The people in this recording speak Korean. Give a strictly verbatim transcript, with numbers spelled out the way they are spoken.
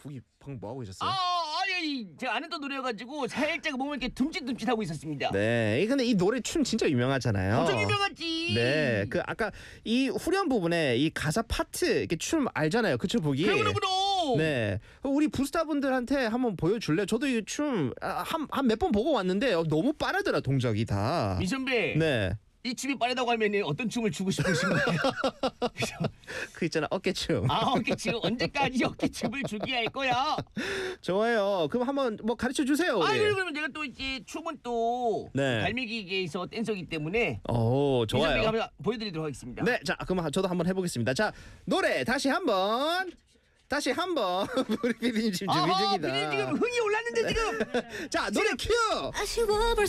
북이 방금 뭐 하고 계셨어요? 아, 아니 제가 안 했던 노래여가지고 살짝 몸을 이렇게 둠칫둠칫하고 있었습니다. 네, 근데 이 노래 춤 진짜 유명하잖아요. 엄청 유명하지. 네, 그 아까 이 후렴 부분에 이 가사 파트 이렇게 춤 알잖아요, 그쵸 북이? 그럼 그럼. 네, 우리 부스타분들한테 한번 보여줄래? 저도 이 춤 한 한 몇 번 보고 왔는데 너무 빠르더라 동작이 다. 미선배. 네, 이 춤이 빠르다고 하면 어떤 춤을 추고 싶으신 거예요? 그 있잖아 어깨춤. 아, 어깨춤 언제까지 어깨춤을 추게 할 거야? 좋아요. 그럼 한번 뭐 가르쳐 주세요. 우리. 아, 그러면 제가 또 이제 춤은 또 네. 갈매기계에서 댄서기 때문에 오, 좋아요. 미선배가 한번 보여드리도록 하겠습니다. 네, 자 그럼 저도 한번 해보겠습니다. 자 노래 다시 한번. 다시 한번 우리 피디님 지금 준비 아하, 중이다. 피디님 지금 흥이 올랐는데 지금. 자 노래 큐. 아쉬워 벌써